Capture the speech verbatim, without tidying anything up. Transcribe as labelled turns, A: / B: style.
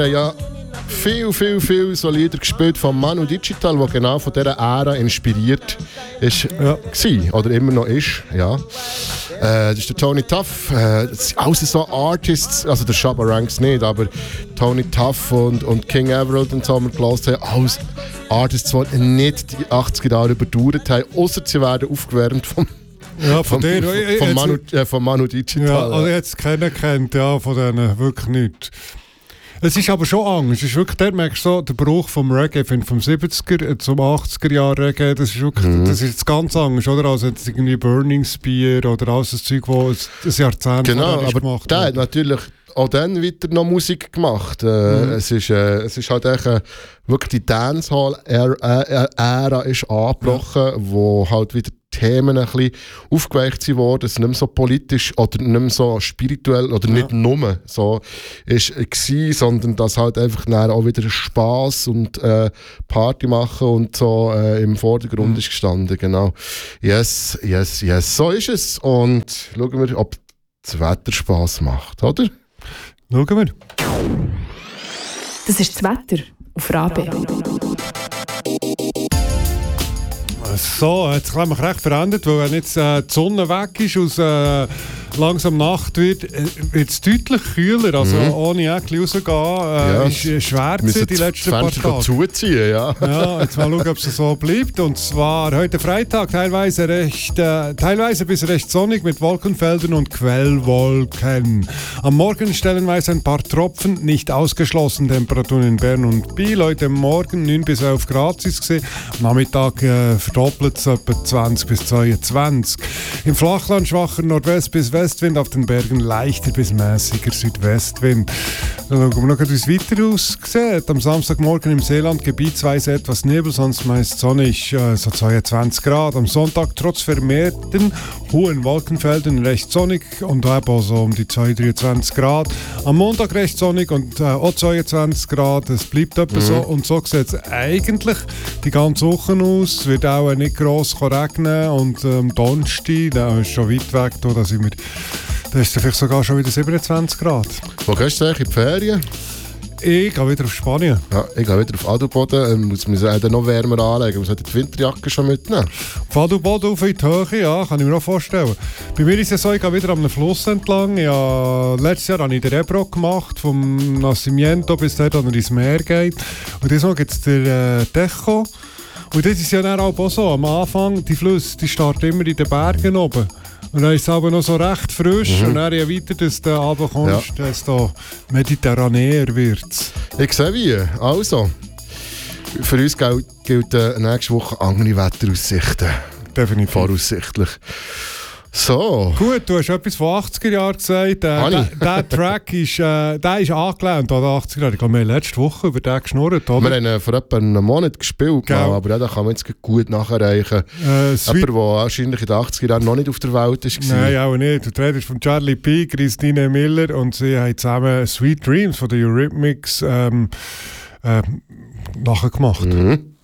A: Ja, viel, viel, viel so Lieder gespielt von Manu Digital, der genau von dieser Ära inspiriert ist, ja. war, oder immer noch ist. Ja. Äh, das ist der Tony Tuff. Äh, das sind alles so Artists, also der Shabba Ranks nicht, aber Tony Tuff und, und King Everald und so haben wir gelassen, alles Artists, die nicht die achtziger Jahre überdauert haben, außer sie werden aufgewärmt vom
B: Ja, von
A: vom,
B: dir.
A: Von, von, Manu, äh, von Manu Digital.
B: Ja, also jetzt kennen kennt, ja, von denen wirklich nicht. Es ist aber schon Angst. Es ist wirklich, dort merkst du so, der Bruch vom Reggae, finde vom siebziger zum achtziger Jahre Reggae, das ist wirklich, mhm. das ist jetzt ganz anders, oder? Also jetzt irgendwie Burning Spear oder alles das Zeug, das ein Jahrzehnt
A: genau, aber
B: gemacht
A: der hat natürlich auch dann weiter noch Musik gemacht. Äh, mhm. es, ist, äh, es ist halt echt, äh, wirklich die Dancehall-Ära ist angebrochen, ja. wo halt wieder Themen ein bisschen aufgeweicht sind worden, es nicht mehr so politisch oder nicht mehr so spirituell oder ja. nicht nur so ist, war, sondern dass halt einfach auch wieder Spass und äh, Party machen und so äh, im Vordergrund mhm. ist gestanden. Genau. Yes, yes, yes. So ist es. Und schauen wir, ob das Wetter Spass macht, oder?
B: Schauen wir.
C: Das ist das Wetter auf Rabe.
B: So, jetzt haben wir mich recht verändert, weil wenn jetzt äh, die Sonne weg ist und äh, langsam Nacht wird, äh, wird es deutlich kühler. Also mhm. ohne Jäckchen rausgehen, äh,
A: ja,
B: ist äh, schwer gewesen, die letzten paar Tage.
A: Zuziehen, ja.
B: Ja, jetzt mal schauen, ob es so bleibt. Und zwar heute Freitag teilweise, recht, äh, teilweise bis recht sonnig mit Wolkenfeldern und Quellwolken. Am Morgen stellenweise ein paar Tropfen, nicht ausgeschlossen. Temperaturen in Bern und Biel. Heute Morgen neun bis elf Grad ist es. Am Nachmittag äh, verdoppelt es etwa zwanzig bis zweiundzwanzig. Im Flachland schwacher Nordwest- bis Westwind, auf den Bergen leichter bis mäßiger Südwestwind. Dann schauen wir noch, wie es weiter aussieht. Am Samstagmorgen im Seeland gebietsweise etwas Nebel, sonst meist sonnig, äh, so zweiundzwanzig Grad. Am Sonntag trotz vermehrten hohen Wolkenfeldern recht sonnig und eben so um die zweiundzwanzig, dreiundzwanzig Grad. Am Montag recht sonnig und äh, auch zweiundzwanzig Grad. Es bleibt etwa mhm. so. Und so sieht es eigentlich die ganze Woche aus. Es wird auch nicht gross regnen und am ähm, Donnerstag, da ist schon weit weg, da, da sind wir, da ist es vielleicht sogar schon wieder siebenundzwanzig Grad.
A: Wo gehst du eigentlich in die Ferien?
B: Ich gehe wieder auf Spanien.
A: Ja, ich gehe wieder auf Adelboden. Ähm, muss man dann noch wärmer anlegen. Man sollte die Winterjacke schon mitnehmen.
B: Auf Adelboden auf in die Höhe, ja, kann ich mir auch vorstellen. Bei mir ist es so, ich gehe wieder am Fluss entlang. Ja, letztes Jahr habe ich den Ebro gemacht, vom Nacimiento bis dort, wo er ins Meer geht. Und diesmal gibt es den äh, Tejo. Und das ist ja dann auch so, am Anfang, die Flüsse, die starten immer in den Bergen oben. Und dann ist es aber noch so recht frisch. Mhm. Und dann je weiter dass du runterkommst, ja. desto mediterraneer wird es.
A: Ich sehe wie. Also, für uns gilt, gilt äh, nächste Woche andere Wetteraussichten.
B: Definitiv.
A: Voraussichtlich. So.
B: Gut, du hast etwas von achtziger Jahren gesagt. Äh, der, der Track ist, äh, der ist angelehnt an achtziger Jahre. Ich glaube, wir haben letzte Woche über den geschnurrt, oder?
A: Wir haben äh, vor etwa einem Monat gespielt, mal, aber ja, da kann man jetzt gut nachreichen. Äh, Jemand, der wahrscheinlich in den achtziger Jahren noch nicht auf der Welt war.
B: Nein, auch nicht. Du redest von Charlie P., Christine Miller und sie haben zusammen Sweet Dreams von den Eurythmics ähm, äh, nachgemacht.
A: Mhm.